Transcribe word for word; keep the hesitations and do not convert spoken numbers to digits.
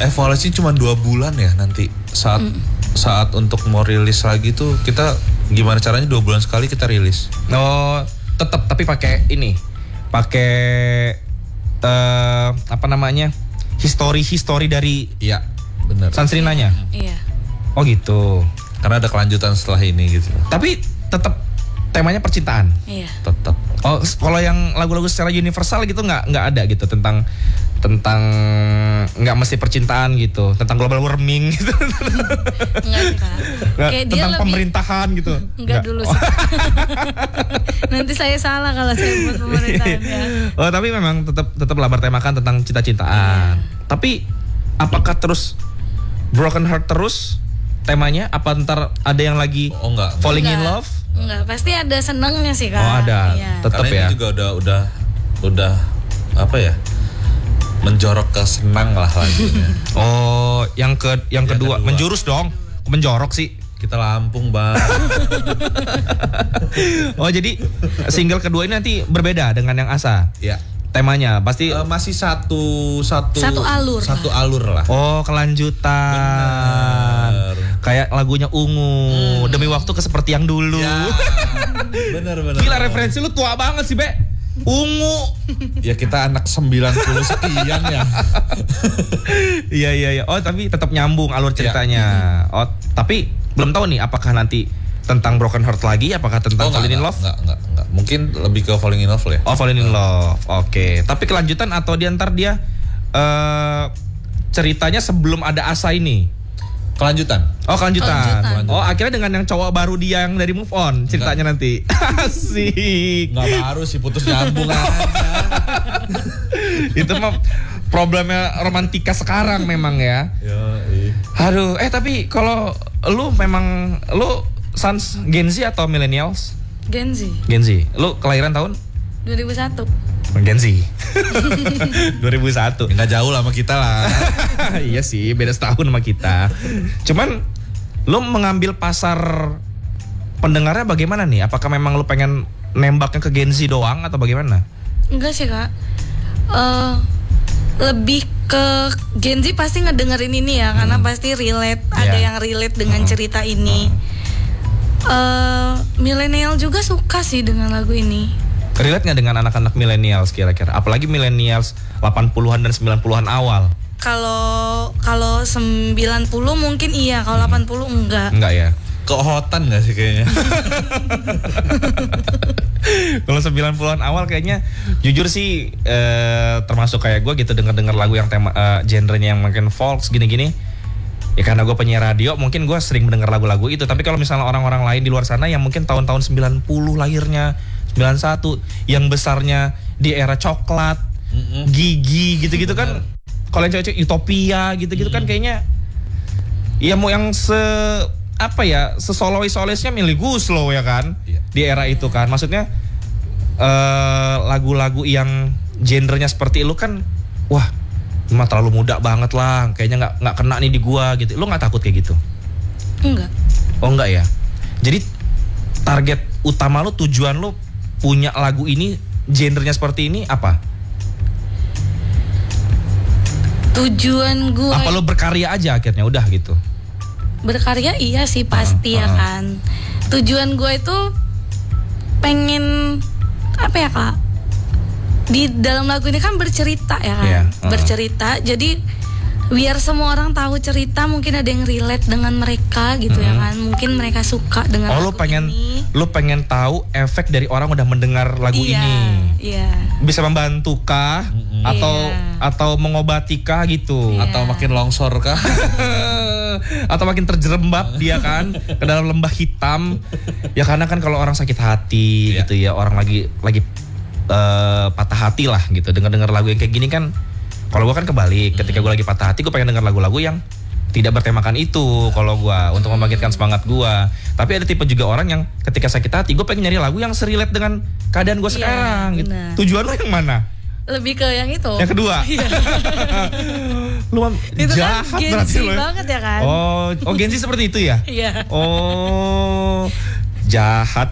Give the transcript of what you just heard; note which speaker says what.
Speaker 1: evaluasi cuma dua bulan ya nanti saat mm. saat untuk mau rilis lagi tuh kita gimana caranya dua bulan sekali kita rilis.
Speaker 2: Oh, tetap tapi pakai ini, pakai uh, apa namanya history history dari
Speaker 1: ya benar
Speaker 2: Sansrinanya.
Speaker 3: Iya.
Speaker 2: Oh gitu.
Speaker 1: Karena ada kelanjutan setelah ini gitu.
Speaker 2: Tapi tetap temanya percintaan.
Speaker 3: Iya.
Speaker 1: Tetap.
Speaker 2: Oh, kalau yang lagu-lagu secara universal gitu nggak nggak ada gitu tentang tentang nggak mesti percintaan gitu, tentang global warming gitu.
Speaker 3: Enggak sih Kak.
Speaker 2: Nggak,
Speaker 3: Kayak dia
Speaker 2: tentang
Speaker 3: lebih,
Speaker 2: pemerintahan gitu.
Speaker 3: Enggak dulu sih. Nanti saya salah kalau saya buat pemerintahan ya.
Speaker 2: Oh, tapi memang tetap tetap lah bertemakan tentang cinta-cintaan. Yeah. Tapi apakah terus broken heart terus temanya? Apa ntar ada yang lagi
Speaker 1: oh, enggak, enggak.
Speaker 2: falling
Speaker 3: enggak.
Speaker 2: in love?
Speaker 3: Enggak, pasti ada senengnya sih Kak.
Speaker 2: Oh ada,
Speaker 3: iya.
Speaker 2: tetap
Speaker 1: ya.
Speaker 2: ya.
Speaker 1: Ini juga udah udah udah apa ya? Menjorok ke senang lah lagunya.
Speaker 2: Oh, yang ke yang, yang kedua. kedua menjurus dong. Menjorok sih.
Speaker 1: Kita Lampung, Bang.
Speaker 2: Oh, jadi single kedua ini nanti berbeda dengan yang Asa.
Speaker 1: Ya.
Speaker 2: Temanya pasti
Speaker 1: uh, masih satu satu
Speaker 3: satu alur.
Speaker 1: Satu lah. alur lah.
Speaker 2: Oh, kelanjutan. Bener. Kayak lagunya Ungu, hmm. Demi Waktu ke Seperti Yang Dulu. Ya.
Speaker 1: Bener bener.
Speaker 2: Gila, referensi lu tua banget sih, Be. Ungu.
Speaker 1: Ya kita anak sembilan puluh sekian ya.
Speaker 2: Iya iya iya. Oh, tapi tetap nyambung alur ceritanya. Ya. Oh, tapi belum tahu nih apakah nanti tentang broken heart lagi, apakah tentang
Speaker 1: oh,
Speaker 2: falling in
Speaker 1: enggak,
Speaker 2: love?
Speaker 1: Enggak, enggak, enggak. Mungkin lebih ke falling in love ya.
Speaker 2: Oh, falling in love. Oke. Okay. Tapi kelanjutan atau di antar dia uh, ceritanya sebelum ada Asa ini?
Speaker 1: Kelanjutan.
Speaker 2: Oh, kelanjutan.
Speaker 3: kelanjutan.
Speaker 2: Oh, akhirnya dengan yang cowok baru dia yang dari move on ceritanya enggak. Nanti. Asik.
Speaker 1: Enggak baru sih, putus nyambung aja.
Speaker 2: Itu mah problemnya romantika sekarang memang ya.
Speaker 1: Yoi.
Speaker 2: Aduh, eh tapi kalau lu memang lu Sans Gen Z atau millennials?
Speaker 3: Gen Z.
Speaker 2: Gen Z. Lu kelahiran tahun?
Speaker 3: dua ribu satu.
Speaker 2: Gen Z. dua ribu satu.
Speaker 1: Enggak jauh lah sama kita lah.
Speaker 2: Iya sih, beda setahun sama kita. Cuman lu mengambil pasar pendengarnya bagaimana nih? Apakah memang lu pengen nembaknya ke Gen Z doang atau bagaimana?
Speaker 3: Enggak sih Kak. Uh, lebih ke Gen Z pasti ngedengerin ini ya, hmm. karena pasti relate, yeah. Ada yang relate dengan hmm. cerita ini. Hmm. Uh, milenial juga suka sih dengan lagu ini.
Speaker 2: Relate nggak dengan anak-anak millennials kira-kira? Apalagi millennials delapan puluhan dan sembilan puluhan awal.
Speaker 3: Kalau kalau sembilan puluh mungkin iya, kalau hmm. delapan puluh enggak.
Speaker 2: Enggak ya?
Speaker 1: Keohotan nggak sih kayaknya?
Speaker 2: Kalau sembilan puluhan awal kayaknya jujur sih eh, termasuk kayak gue gitu, denger-denger lagu yang tema eh, genrenya yang makin folk gini-gini. Ya karena gue penyiar radio, mungkin gue sering mendengar lagu-lagu itu. Tapi kalau misalnya orang-orang lain di luar sana yang mungkin tahun-tahun sembilan puluh lahirnya, sembilan puluh satu, yang besarnya di era coklat, mm-hmm. Gigi gitu-gitu kan. Kalau yang cewek-cewek Utopia gitu-gitu mm-hmm. kan kayaknya ya mau yang se apa ya, sesolois-soloisnya milih Guslo ya kan, yeah. Di era itu kan, maksudnya uh, lagu-lagu yang genrenya seperti itu kan, wah, emang terlalu muda banget lah, kayaknya nggak nggak kena nih di gua gitu. Lo nggak takut kayak gitu?
Speaker 3: Enggak.
Speaker 2: Oh enggak ya. Jadi target utama lo, tujuan lo punya lagu ini genrenya seperti ini apa?
Speaker 3: Tujuan gua.
Speaker 2: Apa lo berkarya aja akhirnya udah gitu?
Speaker 3: Berkarya iya sih pasti uh, uh. ya kan. Tujuan gue itu pengen apa ya Kak, di dalam lagu ini kan bercerita ya kan, yeah, uh. bercerita. Jadi biar semua orang tahu cerita, mungkin ada yang relate dengan mereka gitu uh. ya kan. Mungkin mereka suka dengan
Speaker 2: oh,
Speaker 3: lagu
Speaker 2: lu pengen,
Speaker 3: ini.
Speaker 2: Lu pengen tahu efek dari orang udah mendengar lagu
Speaker 3: iya,
Speaker 2: ini.
Speaker 3: Iya.
Speaker 2: Bisa membantukah mm-hmm. atau iya. atau mengobatikah gitu,
Speaker 3: iya.
Speaker 1: Atau makin longsor kah?
Speaker 2: Atau makin terjerembab dia kan ke dalam lembah hitam. Ya karena kan kalau orang sakit hati yeah. gitu ya, orang lagi lagi uh, patah hati lah gitu, dengar-dengar lagu yang kayak gini kan. Kalau gue kan kebalik, ketika gue lagi patah hati gue pengen dengar lagu-lagu yang tidak bertemakan itu kalau gue, untuk membangkitkan semangat gue. Tapi ada tipe juga orang yang ketika sakit hati gue pengen nyari lagu yang serelate dengan keadaan gue sekarang
Speaker 3: yeah,
Speaker 2: gitu.
Speaker 3: Bener.
Speaker 2: Tujuan lo yang mana?
Speaker 3: Lebih ke yang itu.
Speaker 2: Yang kedua. Lu mam
Speaker 3: itu
Speaker 2: jahat
Speaker 3: kan
Speaker 2: berarti
Speaker 3: lo. Banget ya kan.
Speaker 2: Oh, oh Gen Z seperti itu ya?
Speaker 3: Iya.
Speaker 2: Oh, jahat.